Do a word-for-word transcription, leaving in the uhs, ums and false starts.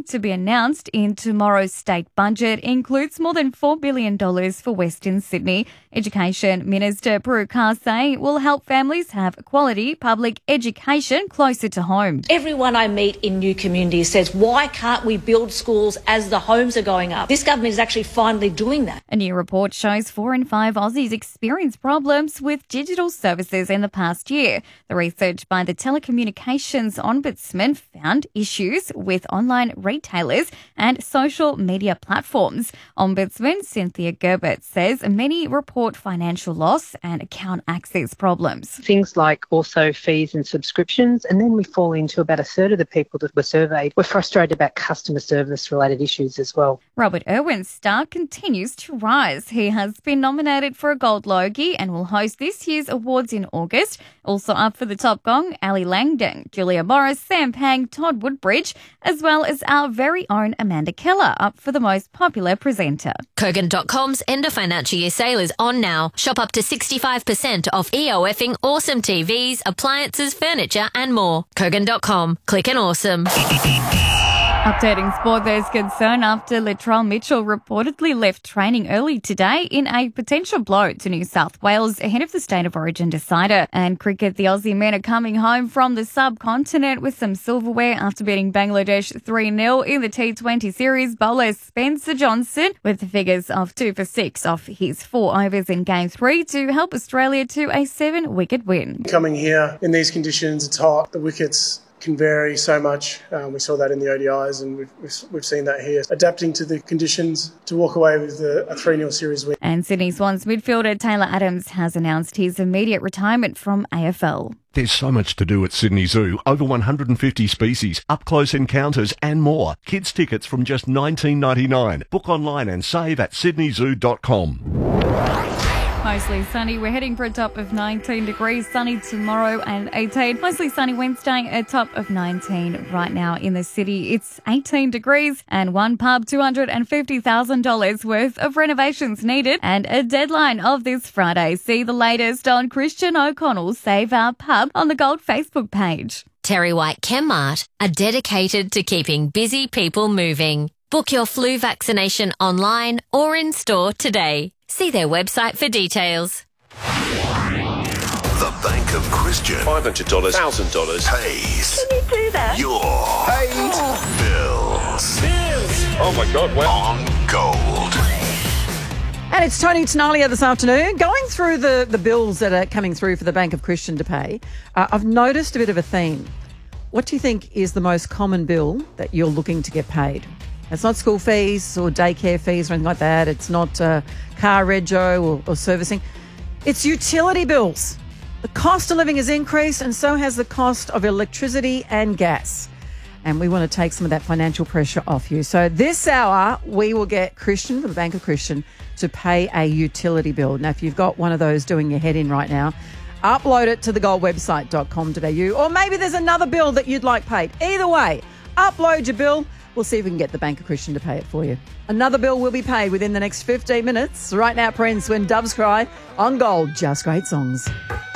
to be announced in tomorrow's state budget includes more than four billion dollars for Western Sydney. Education Minister Prue Carsey will help families have quality public education closer to home. Everyone I meet in new communities says, why can't we build schools as the homes are going up? This government is actually finally doing that. A new report shows four in five Aussies experience problems with digital services in the past year. The research by the Telecommunications Ombudsman found issues with online retailers and social media platforms. Ombudsman Cynthia Gerbert says many report financial loss and account access problems. Things like also fees and subscriptions, and then we fall into about a third of the people that were surveyed were frustrated about customer service related issues as well. Robert Irwin's star continues to rise. He has been nominated for a Gold Logie and will host this year's awards in August. Also up for the Top Gong, Ali Langdon, Julia Morris, Sam Pang, Todd Woodbridge, as well as our very own Amanda Keller up for the most popular presenter. Kogan dot com's end of financial year sale is on now. Shop up to sixty-five percent off EOFing awesome T Vs, appliances, furniture and more. Kogan dot com. Click and awesome. Updating sport, there's concern after Latrell Mitchell reportedly left training early today in a potential blow to New South Wales ahead of the State of Origin decider. And cricket, the Aussie men are coming home from the subcontinent with some silverware after beating Bangladesh three nil in the T twenty series. Bowler Spencer Johnson with the figures of two for six off his four overs in game three to help Australia to a seven-wicket win. Coming here in these conditions, it's hot. The wickets can vary so much. Um, we saw that in the O D Is and we've, we've, we've seen that here. Adapting to the conditions to walk away with a, a three nil series win. And Sydney Swans midfielder Taylor Adams has announced his immediate retirement from A F L. There's so much to do at Sydney Zoo. Over one hundred fifty species, up-close encounters and more. Kids tickets from just nineteen ninety-nine. Book online and save at sydney zoo dot com. Mostly sunny. We're heading for a top of nineteen degrees. Sunny tomorrow and eighteen. Mostly sunny Wednesday, a top of nineteen right now in the city. It's eighteen degrees and one pub, two hundred fifty thousand dollars worth of renovations needed and a deadline of this Friday. See the latest on Christian O'Connell's Save Our Pub on the Gold Facebook page. Terry White Chemmart are dedicated to keeping busy people moving. Book your flu vaccination online or in store today. See their website for details. The Bank of Christian. five hundred dollars, one thousand dollars. Pays. Can you do that? Your paid bills. Bills. Oh my God, wow. On Gold. And it's Tony Tenalia this afternoon. Going through the, the bills that are coming through for the Bank of Christian to pay, uh, I've noticed a bit of a theme. What do you think is the most common bill that you're looking to get paid? It's not school fees or daycare fees or anything like that. It's not uh, car rego or, or servicing. It's utility bills. The cost of living has increased and so has the cost of electricity and gas. And we want to take some of that financial pressure off you. So this hour, we will get Christian from the Bank of Christian to pay a utility bill. Now, if you've got one of those doing your head in right now, upload it to the gold website dot com dot a u. Or maybe there's another bill that you'd like paid. Either way, upload your bill. We'll see if we can get the Bank of Christian to pay it for you. Another bill will be paid within the next fifteen minutes. Right now, Prince, When Doves Cry on Gold. Just great songs.